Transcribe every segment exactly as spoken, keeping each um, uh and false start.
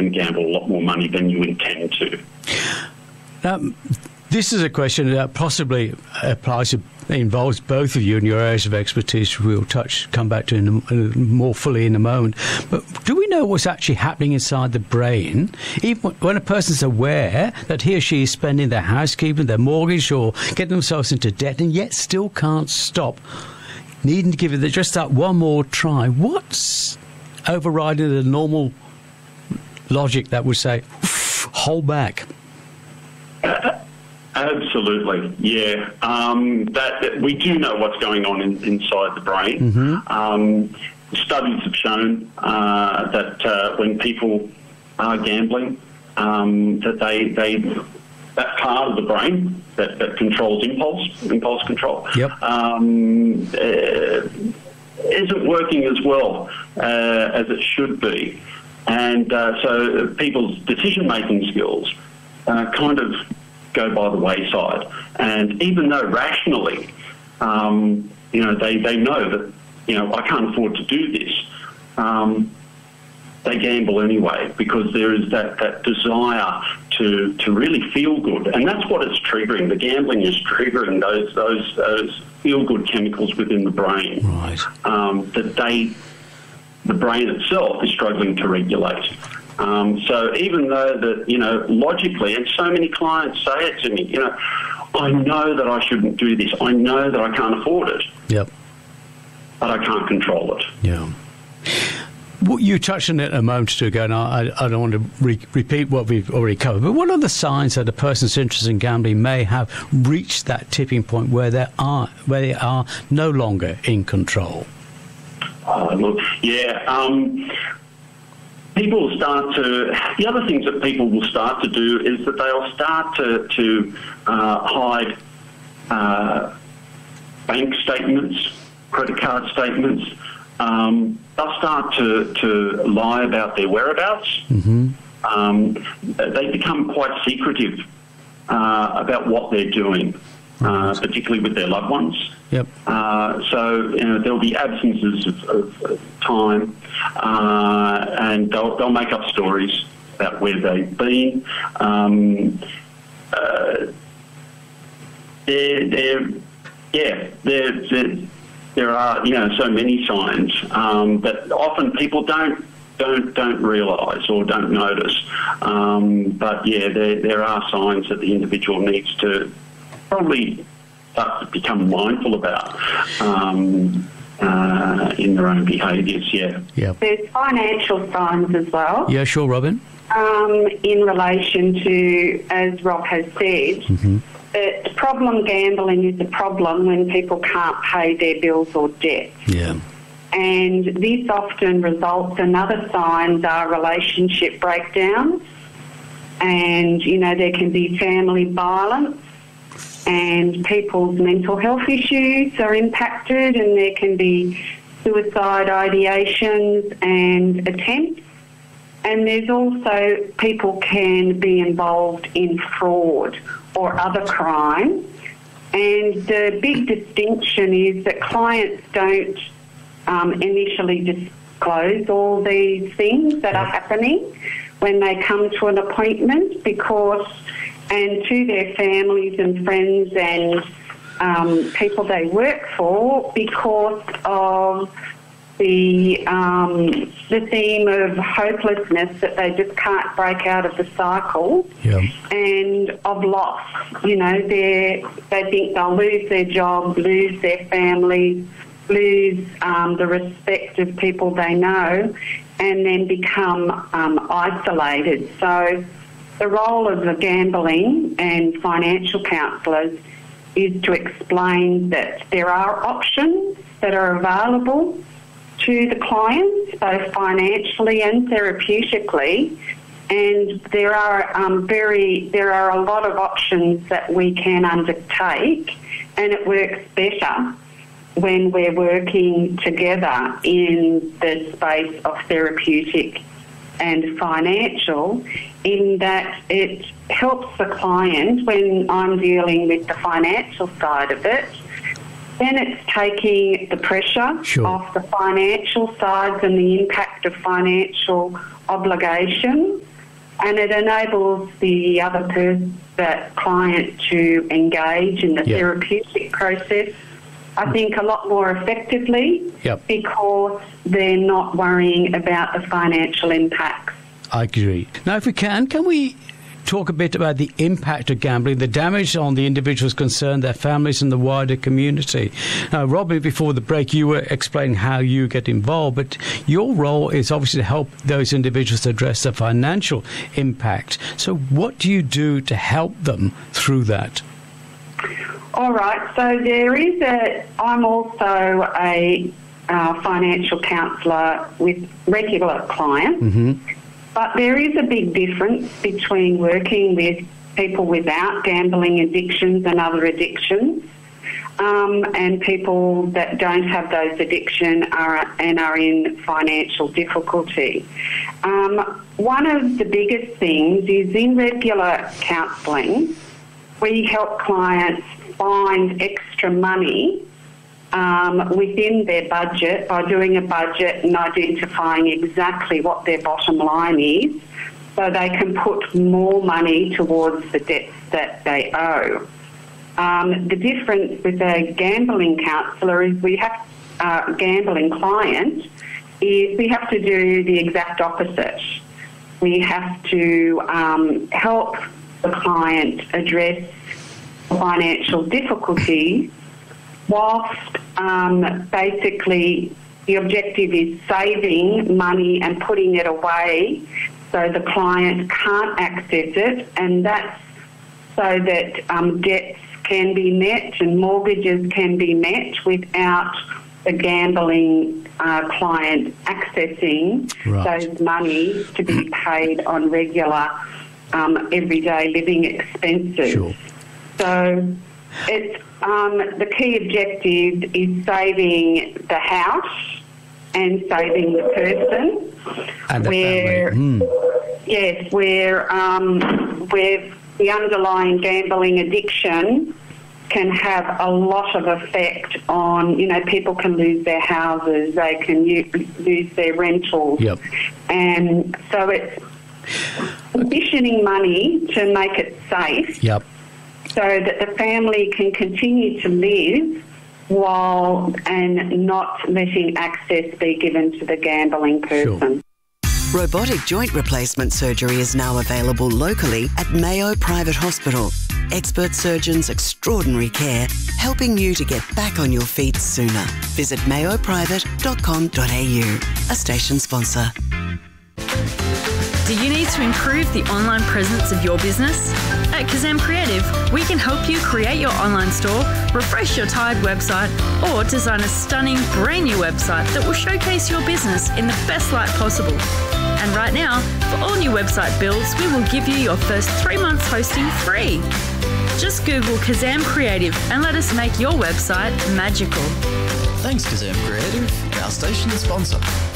and gamble a lot more money than you intend to. Um, this is a question that possibly applies to, involves both of you in your areas of expertise. We'll touch, come back to in a, more fully in a moment. But do we know what's actually happening inside the brain, even when a person's aware that he or she is spending their housekeeping, their mortgage, or getting themselves into debt, and yet still can't stop, needing to give it just that one more try? What's overriding the normal logic that would say, hold back? Uh, absolutely, yeah. Um, that, that we do know what's going on in, inside the brain. Mm-hmm. Um, studies have shown uh, that uh, when people are gambling, um, that they they that part of the brain that, that controls impulse, impulse control, yep. um, uh, isn't working as well uh, as it should be, and uh, so people's decision-making skills Uh, kind of go by the wayside. And even though rationally, um, you know, they, they know that, you know, I can't afford to do this, um, they gamble anyway because there is that, that desire to to really feel good. And that's what it's triggering. The gambling is triggering those those, those feel-good chemicals within the brain. Right. Um, that they, the brain itself is struggling to regulate. Um, so even though that, you know, logically, and so many clients say it to me, you know, I know that I shouldn't do this. I know that I can't afford it. Yep. But I can't control it. Yeah. Well, you touched on it a moment ago, and I, I don't want to re- repeat what we've already covered, but what are the signs that a person's interest in gambling may have reached that tipping point where they are, where they are no longer in control? Uh, look, yeah, um... people will start to, the other things that people will start to do is that they'll start to, to uh, hide uh, bank statements, credit card statements. Um, they'll start to, to lie about their whereabouts. Mm-hmm. Um, they become quite secretive uh, about what they're doing, uh, particularly with their loved ones. Yep. Uh, so you know, there'll be absences of, of, of time, uh, and they'll, they'll make up stories about where they've been. Um, uh, they're, they're, yeah, they're, they're, there are you know so many signs um, that often people don't don't don't realise or don't notice. Um, but yeah, there there are signs that the individual needs to probably start to become mindful about um, uh, in their own behaviours, yeah. Yeah. There's financial signs as well. Yeah, sure, Robin. Um, in relation to, as Rob has said, mm-hmm. that problem gambling is a problem when people can't pay their bills or debts. Yeah. And this often results in other signs are relationship breakdowns, and, you know, there can be family violence, and people's mental health issues are impacted, and there can be suicide ideations and attempts. And there's also people can be involved in fraud or other crime. And the big distinction is that clients don't um, initially disclose all these things that are happening when they come to an appointment, because and to their families and friends and um, people they work for, because of the um, the theme of hopelessness, that they just can't break out of the cycle, yeah. and of loss. You know, they they think they'll lose their job, lose their family, lose um, the respect of people they know, and then become um, isolated. So the role of the gambling and financial counsellors is to explain that there are options that are available to the clients, both financially and therapeutically, and there are um, very there are a lot of options that we can undertake, and it works better when we're working together in the space of therapeutic and financial, in that it helps the client when I'm dealing with the financial side of it. Then it's taking the pressure sure. off the financial sides and the impact of financial obligation, and it enables the other person, that client, to engage in the Yep. therapeutic process, I think, a lot more effectively Yep. because they're not worrying about the financial impacts. I agree. Now, if we can, can we talk a bit about the impact of gambling, the damage on the individuals concerned, their families and the wider community? Now, Robin, before the break, you were explaining how you get involved, but your role is obviously to help those individuals address the financial impact. So what do you do to help them through that? All right, so there is a, I'm also a uh, financial counsellor with regular clients. Mm-hmm. But there is a big difference between working with people without gambling addictions and other addictions, um, and people that don't have those addictions are, and are in financial difficulty. Um, one of the biggest things is in regular counselling, we help clients find extra money Um, within their budget by doing a budget and identifying exactly what their bottom line is, so they can put more money towards the debts that they owe. Um, the difference with a gambling counsellor is we have uh, gambling client is we have to do the exact opposite. We have to um, help the client address financial difficulties, whilst um, basically the objective is saving money and putting it away so the client can't access it, and that's so that um, debts can be met and mortgages can be met without the gambling uh, client accessing Right. those monies to be paid on regular um, everyday living expenses. Sure. So it's um, the key objective is saving the house and saving the person. And the where, family. Mm. Yes, where um, where the underlying gambling addiction can have a lot of effect on, you know, people can lose their houses, they can u- lose their rentals. Yep. And so it's conditioning money to make it safe. Yep. So that the family can continue to live while and not letting access be given to the gambling person. Sure. Robotic joint replacement surgery is now available locally at Mayo Private Hospital. Expert surgeons, extraordinary care, helping you to get back on your feet sooner. Visit mayo private dot com dot a u, a station sponsor. Do you need to improve the online presence of your business? At Kazam Creative, we can help you create your online store, refresh your tired website, or design a stunning brand new website that will showcase your business in the best light possible. And right now, for all new website builds, we will give you your first three months hosting free. Just Google Kazam Creative and let us make your website magical. Thanks, Kazam Creative, our station sponsor.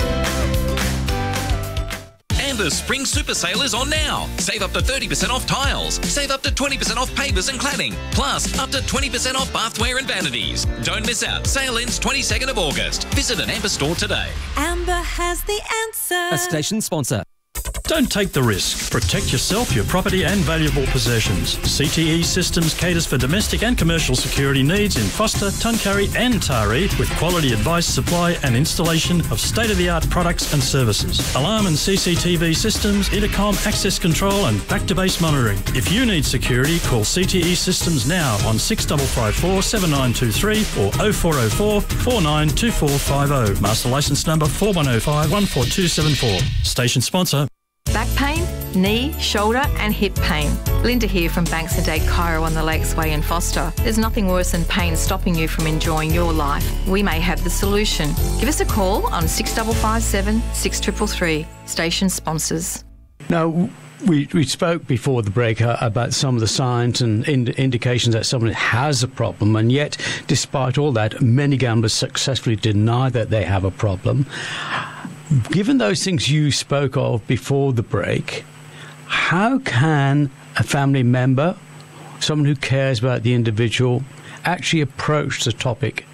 And the Spring Super Sale is on now. Save up to thirty percent off tiles. Save up to twenty percent off pavers and cladding. Plus, up to twenty percent off bathware and vanities. Don't miss out. Sale ends twenty-second of August. Visit an Amber store today. Amber has the answer. A station sponsor. Don't take the risk. Protect yourself, your property and valuable possessions. C T E Systems caters for domestic and commercial security needs in Foster, Tuncurry and Taree with quality advice, supply and installation of state-of-the-art products and services. Alarm and C C T V systems, intercom, access control and back-to-base monitoring. If you need security, call C T E Systems now on six five five four, seven nine two three or oh four oh four, four nine two four five oh. Master licence number four one oh five, one four two seven four. Station sponsor. Back pain, knee, shoulder and hip pain. Linda here from Banks and Dade Chiro on the Lakes Way in Foster. There's nothing worse than pain stopping you from enjoying your life. We may have the solution. Give us a call on six five five seven, six three three three. Station sponsors. Now, we, we spoke before the break uh, about some of the signs and ind- indications that someone has a problem, and yet, despite all that, many gamblers successfully deny that they have a problem. Given those things you spoke of before the break, how can a family member, someone who cares about the individual, actually approach the topic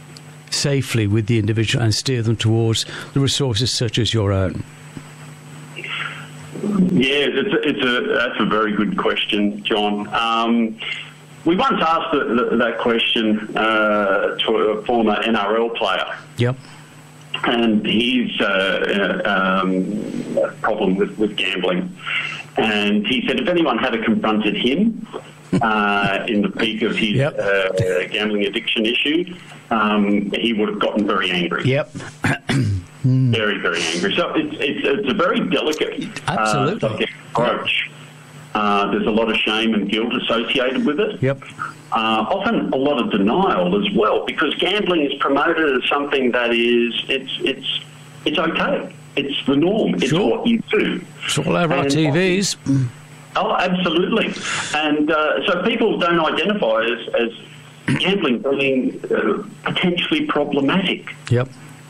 safely with the individual and steer them towards the resources such as your own? Yeah, it's a, it's a that's a very good question, John. Um, we once asked the, the, that question uh, to a former N R L player. Yep. And his uh, um, problem with, with gambling. And he said if anyone had confronted him uh, in the peak of his yep. uh, gambling addiction issue, um, he would have gotten very angry. Yep. Very, very angry. So it's it's, it's a very delicate Absolutely. Uh, approach. Uh, there's a lot of shame and guilt associated with it. Yep. Uh, often a lot of denial as well, because gambling is promoted as something that is it's it's it's okay. It's the norm. It's sure. what you do. It's all over and, our T Vs. Oh, absolutely. And uh, so people don't identify as, as gambling being uh, potentially problematic. Yep.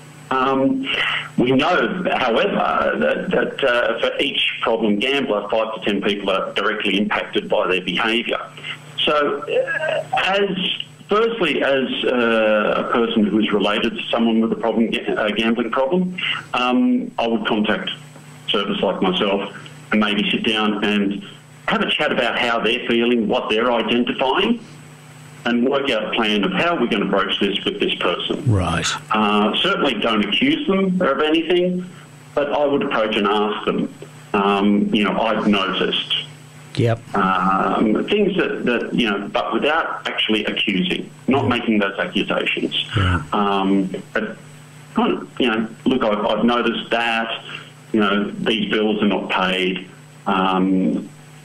Um, we know, however, that, that uh, for each problem gambler, five to ten people are directly impacted by their behaviour. So, uh, as firstly, as uh, a person who is related to someone with a problem, a gambling problem, um, I would contact a service like myself and maybe sit down and have a chat about how they're feeling, what they're identifying, and work out a plan of how we're going to broach this with this person. Right. Uh, certainly don't accuse them of anything, but I would approach and ask them, um, you know, I've noticed. Yep. Um, things that, that, you know, but without actually accusing, not making those accusations. Yeah. Um, but, kind of, you know, look, I've, I've noticed that, you know, these bills are not paid. Um,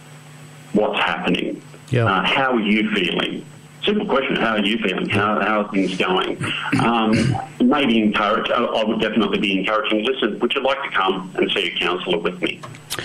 what's happening? Yeah. Uh, how are you feeling? Simple question, how are you feeling? How, how are things going? Um, maybe encourage, I, I would definitely be encouraging, listen, would you like to come and see a counsellor with me?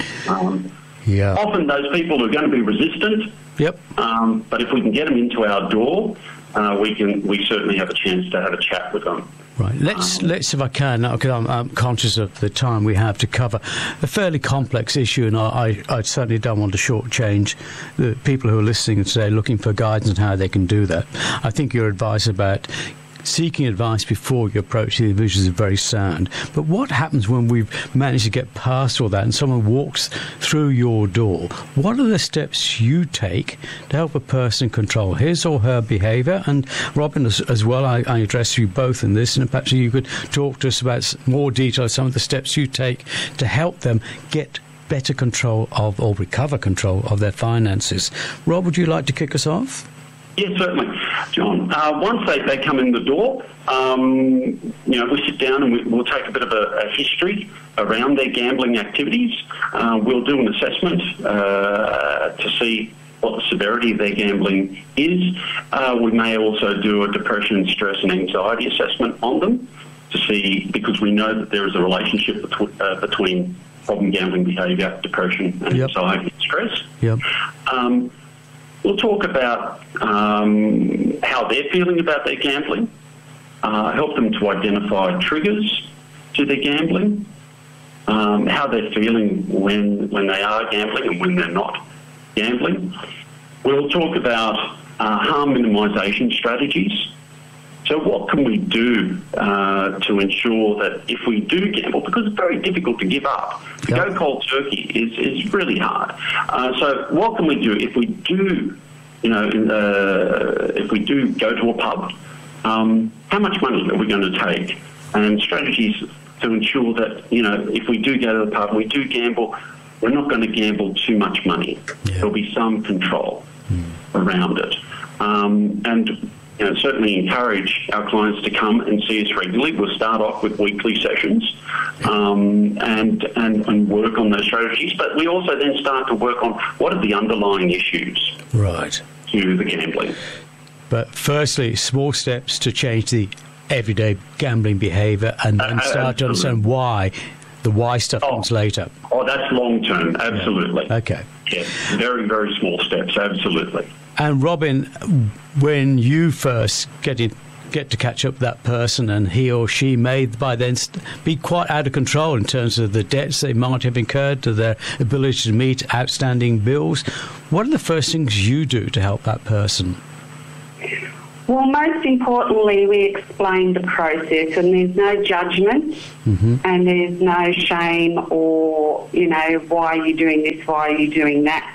Um, yeah. Often those people are going to be resistant. Yep. Um, but if we can get them into our door, uh, we can. We certainly have a chance to have a chat with them. Right. Let's, um, let's, if I can, because I'm, I'm conscious of the time we have to cover a fairly complex issue, and I, I, I certainly don't want to shortchange the people who are listening today looking for guidance on how they can do that. I think your advice about seeking advice before you approach the individuals is very sound. But what happens when we've managed to get past all that and someone walks through your door? What are the steps you take to help a person control his or her behaviour? And Robin, as, as well, I, I address you both in this, and perhaps you could talk to us about more detail of some of the steps you take to help them get better control of or recover control of their finances. Rob, would you like to kick us off? Yes, certainly, John. Uh, once they, they come in the door, um, you know, we sit down and we, we'll take a bit of a, a history around their gambling activities. Uh, we'll do an assessment uh, to see what the severity of their gambling is. Uh, we may also do a depression, stress and anxiety assessment on them to see, because we know that there is a relationship between, uh, between problem gambling behaviour, depression and yep. anxiety and stress. Yep. Um, We'll talk about um, how they're feeling about their gambling, uh, help them to identify triggers to their gambling, um, how they're feeling when, when they are gambling and when they're not gambling. We'll talk about uh, harm minimisation strategies. So what can we do uh, to ensure that if we do gamble, because it's very difficult to give up, to yep. go cold turkey is, is really hard. Uh, so what can we do if we do, you know, uh, if we do go to a pub, um, how much money are we going to take? And strategies to ensure that, you know, if we do go to the pub, we do gamble, we're not going to gamble too much money. Yeah. There'll be some control mm. around it. Um, and You know, certainly encourage our clients to come and see us regularly. We'll start off with weekly sessions um, and, and and work on those strategies, but we also then start to work on what are the underlying issues right. to the gambling. But firstly, small steps to change the everyday gambling behaviour, and then uh, start to understand why. The why stuff oh, comes later. Oh, that's long term, absolutely. Yeah. Okay. Yeah, very, very small steps, absolutely. And Robin, when you first get in, get to catch up with that person, and he or she may by then be quite out of control in terms of the debts they might have incurred, to their ability to meet outstanding bills, what are the first things you do to help that person? Well, most importantly, we explain the process, and there's no judgment, Mm-hmm. and there's no shame or, you know, why are you doing this, why are you doing that.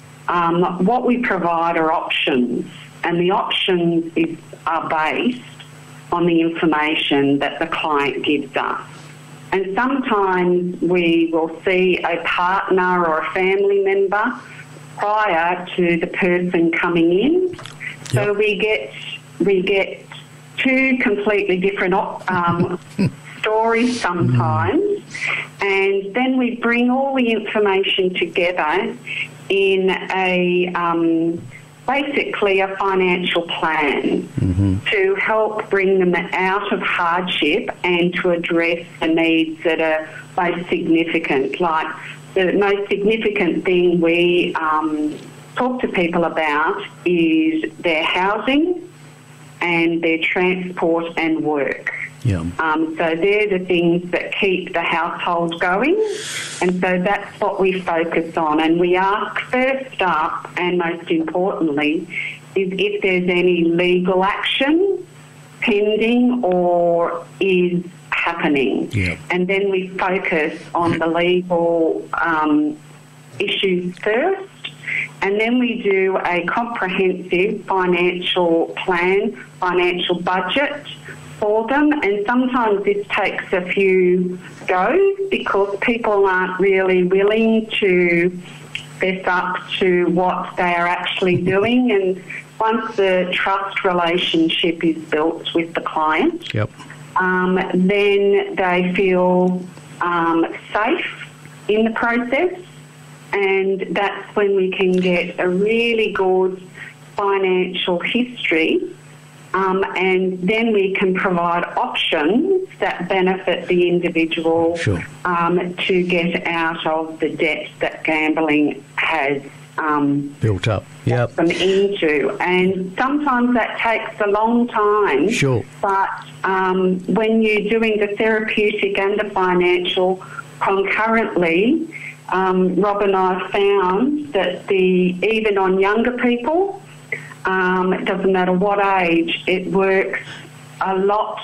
Um, what we provide are options, and the options is, are based on the information that the client gives us. And sometimes we will see a partner or a family member prior to the person coming in. So Yep. we get we get two completely different op- um, stories sometimes, and then we bring all the information together in a um, basically a financial plan Mm-hmm. to help bring them out of hardship and to address the needs that are most significant. Like the most significant thing we um, talk to people about is their housing and their transport and work. Yeah. Um, so they're the things that keep the household going, and so that's what we focus on. And we ask first up, and most importantly, is if there's any legal action pending or is happening. Yeah. And then we focus on the legal um, issues first. And then we do a comprehensive financial plan, financial budget for them. And sometimes this takes a few goes because people aren't really willing to fess up to what they are actually doing. And once the trust relationship is built with the client, Yep. um, then they feel um, safe in the process. And that's when we can get a really good financial history, um, and then we can provide options that benefit the individual Sure. um, to get out of the debt that gambling has um, Built up. Yep. them into. And sometimes that takes a long time. Sure. But um, when you're doing the therapeutic and the financial concurrently, Um, Rob and I have found that the even on younger people, um, it doesn't matter what age, it works a lot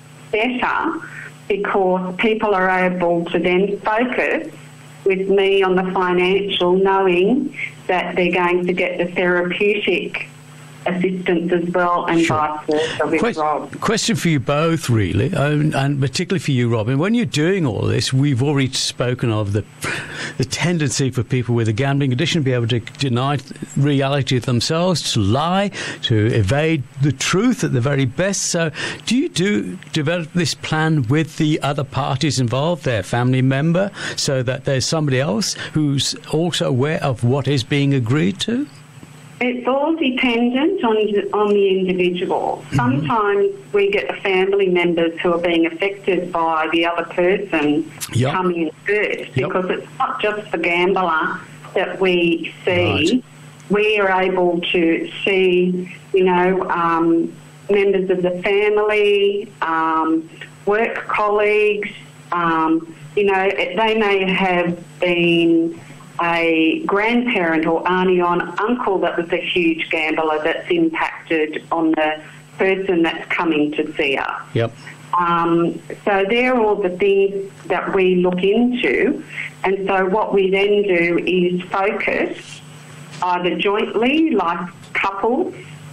better because people are able to then focus with me on the financial, knowing that they're going to get the therapeutic assistance as well, and Sure. vice versa with Quest- Rob. Question for you both, really, um, and particularly for you, Robin. When you're doing all this, we've already spoken of the the tendency for people with a gambling addiction to be able to deny reality themselves, to lie, to evade the truth at the very best. So, do you do develop this plan with the other parties involved, their family member, so that there's somebody else who's also aware of what is being agreed to? It's all dependent on on the individual. Mm-hmm. Sometimes we get the family members who are being affected by the other person Yep. coming in first, Yep. because it's not just the gambler that we see. Right. We are able to see, you know, um, members of the family, um, work colleagues. Um, you know, they may have been a grandparent or auntie or uncle that was a huge gambler that's impacted on the person that's coming to see us. Yep. Um, so they're all the things that we look into, and so what we then do is focus either jointly, like couples,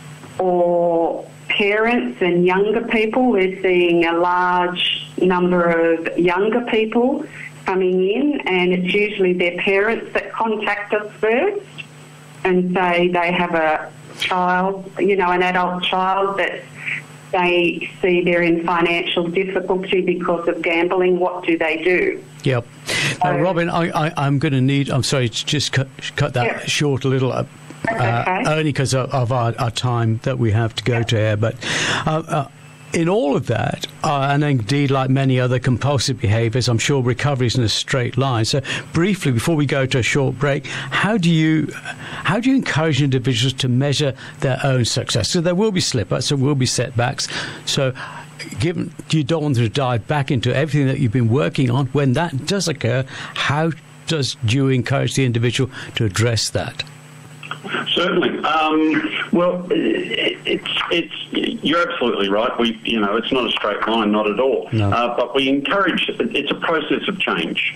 or parents and younger people. We're seeing a large number of younger people coming in, and it's usually their parents that contact us first and say they have a child, you know, an adult child that they see they're in financial difficulty because of gambling. What do they do? Yep. Now, Robin, I, I, I'm going to need, I'm sorry to just cut, cut that Yeah. short a little, uh, uh, okay. only because of, of our, our time that we have to go to air. But uh, uh, in all of that, uh, and indeed like many other compulsive behaviours, I'm sure recovery isn't a straight line. So briefly, before we go to a short break, how do you how do you encourage individuals to measure their own success? So there will be slip-ups, there will be setbacks. So given you don't want to dive back into everything that you've been working on, when that does occur, how does you encourage the individual to address that? Certainly. Um, well, it, it's it's you're absolutely right. We you know it's not a straight line, not at all. No. Uh, but we encourage. It's a process of change,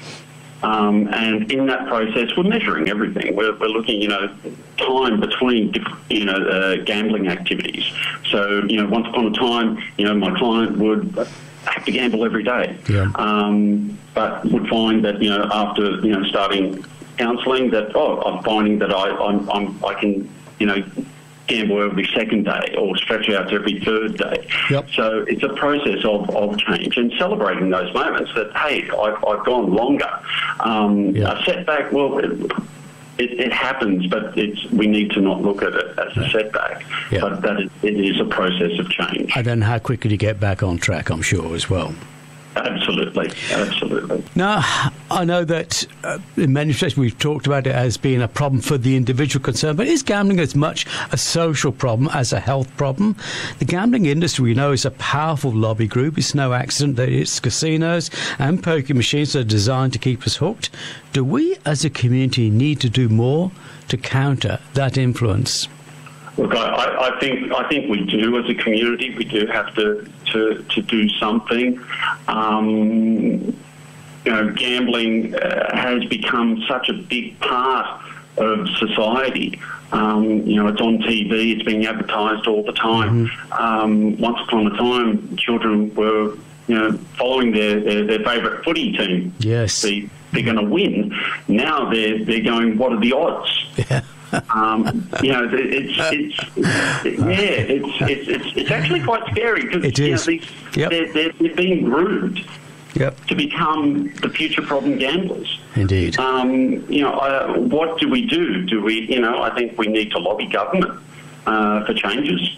um, and in that process, we're measuring everything. We're, we're looking, you know, time between you know uh, gambling activities. So you know, once upon a time, you know, my client would have to gamble every day, yeah. um, but would find that you know after you know starting counselling that oh I'm finding that I I'm, I'm I can you know gamble every second day or stretch out to every third day. Yep. So it's a process of, of change and celebrating those moments that hey I've, I've gone longer. Um, yeah. A setback, well it, it, it happens, but it's we need to not look at it as a setback. Yeah. But that it, it is a process of change. And then how quickly you get back on track, I'm sure as well. Absolutely, absolutely. Now, I know that uh, in many respects we've talked about it as being a problem for the individual concerned, but is gambling as much a social problem as a health problem? The gambling industry, we know, is a powerful lobby group. It's no accident that its casinos and poker machines are designed to keep us hooked. Do we, as a community, need to do more to counter that influence? Look, I, I think I think we do as a community. We do have to to, to do something. Um, you know, gambling uh, has become such a big part of society. Um, you know, it's on T V. It's being advertised all the time. Mm-hmm. Um, once upon a time, children were you know following their their, their favourite footy team. Yes, they, they're going to win. Now they're they're going, what are the odds? Yeah. Um, you know, it's, it's, it's yeah, it's, it's it's it's actually quite scary because it you is. know, these, Yep. they're, they're, they're being groomed Yep. to become the future problem gamblers. Indeed. Um, you know, uh, what do we do? Do we, you know, I think we need to lobby government uh, for changes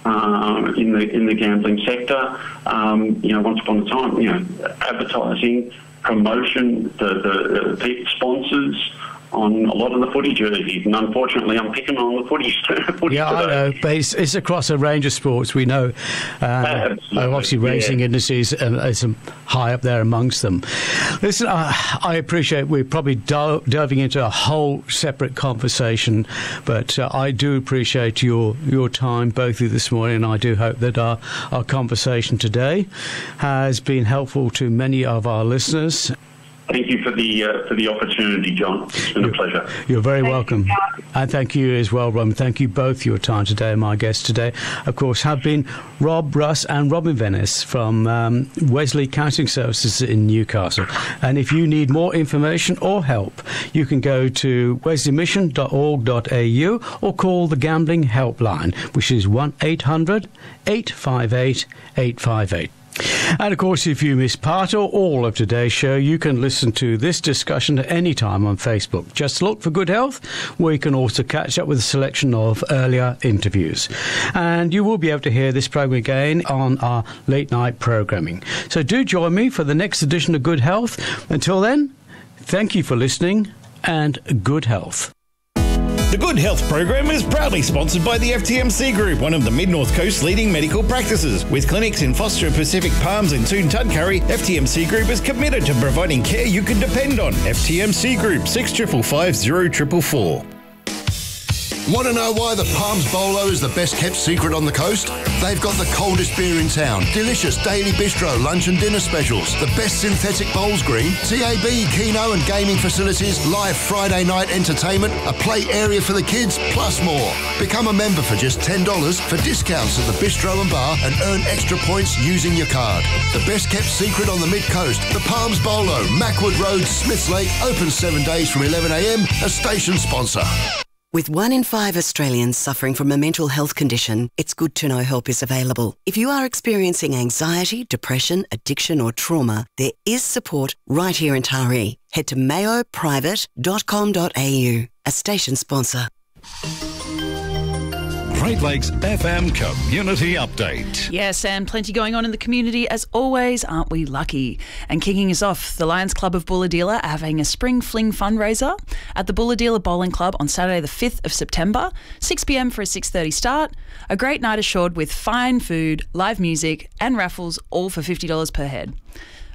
uh, in the in the gambling sector. Um, you know, once upon a time, you know, advertising, promotion, the the, the sponsors on a lot of the footy jerseys, and unfortunately I'm picking on the footy, footy yeah, today. I know, but it's, it's across a range of sports. We know, uh, obviously, racing yeah. industries uh, is um, high up there amongst them. Listen, uh, I appreciate we're probably do- delving into a whole separate conversation, but uh, I do appreciate your your time, both of you, this morning, and I do hope that our, our conversation today has been helpful to many of our listeners. Thank you for the uh, for the opportunity, John. It's been you're, a pleasure. You're very Thank welcome. you, And thank you as well, Rob. Thank you both for your time today. My guests today, of course, have been Rob, Russ and Robin Venice from um, Wesley Counselling Services in Newcastle. And if you need more information or help, you can go to wesley mission dot org dot a u or call the Gambling Helpline, which is one eight hundred eight five eight eight five eight. And of course, if you miss part or all of today's show, you can listen to this discussion at any time on Facebook. Just look for Good Health, where you can also catch up with a selection of earlier interviews. And you will be able to hear this program again on our late night programming. So do join me for the next edition of Good Health. Until then, thank you for listening and good health. The Good Health program is proudly sponsored by the F T M C Group, one of the Mid-North Coast's leading medical practices. With clinics in Foster, Pacific Palms and Toon Tuncurry, F T M C Group is committed to providing care you can depend on. F T M C Group, six five five zero four four four. Want to know why the Palms Bolo is the best kept secret on the coast? They've got the coldest beer in town, delicious daily bistro lunch and dinner specials, the best synthetic bowls green, T A B, Keno and gaming facilities, live Friday night entertainment, a play area for the kids, plus more. Become a member for just ten dollars for discounts at the bistro and bar and earn extra points using your card. The best kept secret on the mid-coast, the Palms Bolo, Mackwood Road, Smiths Lake, open seven days from eleven a m, a station sponsor. With one in five Australians suffering from a mental health condition, it's good to know help is available. If you are experiencing anxiety, depression, addiction or trauma, there is support right here in Taree. Head to mayo private dot com dot a u, a station sponsor. Great Lakes F M Community Update. Yes, and plenty going on in the community as always, aren't we lucky? And kicking us off, the Lions Club of Bulahdelah are having a Spring Fling fundraiser at the Bulahdelah Bowling Club on Saturday the fifth of September, six p m for a six thirty start. A great night assured with fine food, live music and raffles, all for fifty dollars per head.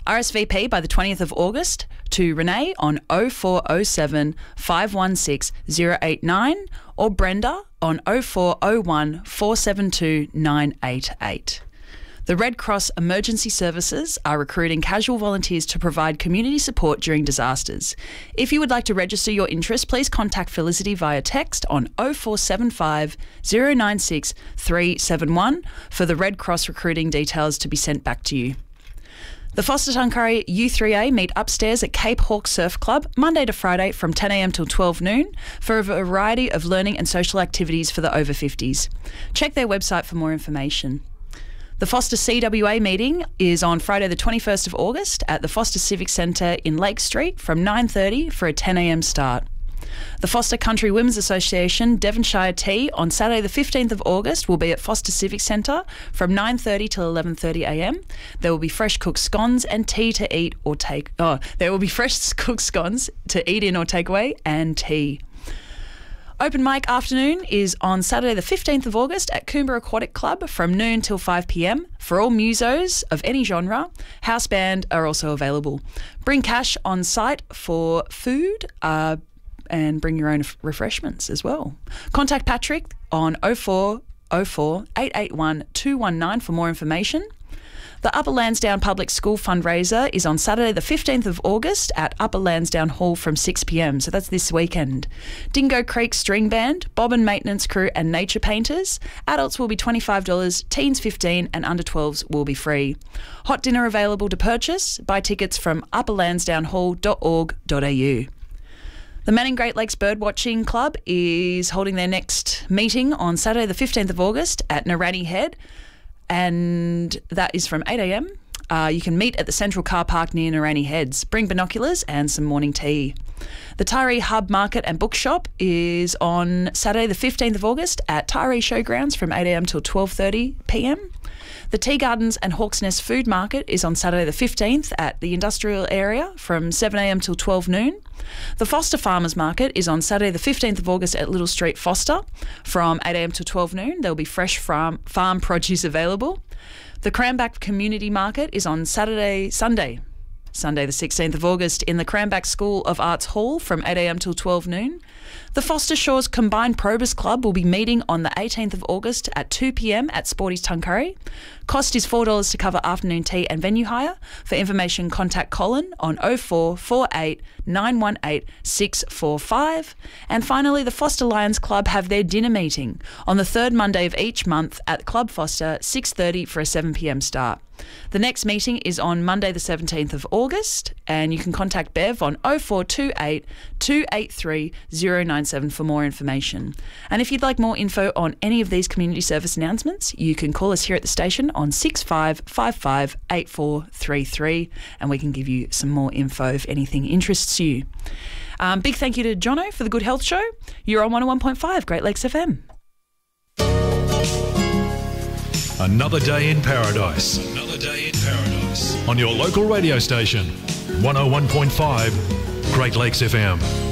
R S V P by the twentieth of August to Renee on oh four oh seven, five one six, oh eight nine or Brenda on oh four oh one, four seven two, nine eight eight. The Red Cross Emergency Services are recruiting casual volunteers to provide community support during disasters. If you would like to register your interest, please contact Felicity via text on oh four seven five, oh nine six, three seven one for the Red Cross recruiting details to be sent back to you. The Foster Tuncurry U three A meet upstairs at Cape Hawk Surf Club Monday to Friday from ten a m till twelve noon for a variety of learning and social activities for the over fifties. Check their website for more information. The Foster C W A meeting is on Friday the twenty-first of August at the Foster Civic Centre in Lake Street from nine thirty for a ten a m start. The Foster Country Women's Association Devonshire Tea on Saturday the fifteenth of August will be at Foster Civic Centre from nine thirty till eleven thirty a m. There will be fresh cooked scones and tea to eat or take... Oh, there will be fresh cooked scones to eat in or take away and tea. Open mic afternoon is on Saturday the fifteenth of August at Coomber Aquatic Club from noon till five p m. For all musos of any genre, house band are also available. Bring cash on site for food uh, and bring your own refreshments as well. Contact Patrick on oh four oh four, eight eight one, two one nine for more information. The Upper Lansdowne Public School fundraiser is on Saturday the fifteenth of August at Upper Lansdowne Hall from six p m, so that's this weekend. Dingo Creek String Band, Bob and Maintenance Crew and Nature Painters. Adults will be twenty-five dollars, teens fifteen dollars and under twelves will be free. Hot dinner available to purchase. Buy tickets from upper lansdowne hall dot org dot a u. The Manning Great Lakes Birdwatching Club is holding their next meeting on Saturday the fifteenth of August at Narani Head, and that is from eight a m. Uh, you can meet at the Central Car Park near Narani Heads. Bring binoculars and some morning tea. The Tyree Hub Market and Bookshop is on Saturday the fifteenth of August at Tyree Showgrounds from eight a m till twelve thirty p m. The Tea Gardens and Hawks Nest Food Market is on Saturday the fifteenth at the industrial area from seven a m till twelve noon. The Foster Farmers Market is on Saturday the fifteenth of August at Little Street, Foster from eight a m till twelve noon. There will be fresh farm, farm produce available. The Cranback Community Market is on Saturday, Sunday, Sunday the sixteenth of August in the Cranback School of Arts Hall from eight a m till twelve noon. The Foster Shores Combined Probus Club will be meeting on the eighteenth of August at two p m at Sporty's Tuncurry. Cost is four dollars to cover afternoon tea and venue hire. For information, contact Colin on oh four four eight, nine one eight, six four five. And finally, the Foster Lions Club have their dinner meeting on the third Monday of each month at Club Foster, six thirty for a seven p m start. The next meeting is on Monday the seventeenth of August, and you can contact Bev on oh four two eight, two eight three, oh nine seven for more information. And if you'd like more info on any of these community service announcements, you can call us here at the station on six five five five, eight four three three, and we can give you some more info if anything interests you. Um, big thank you to Jono for the Good Health Show. You're on one oh one point five Great Lakes F M. Another day in paradise. Another day in paradise. On your local radio station, one oh one point five Great Lakes F M.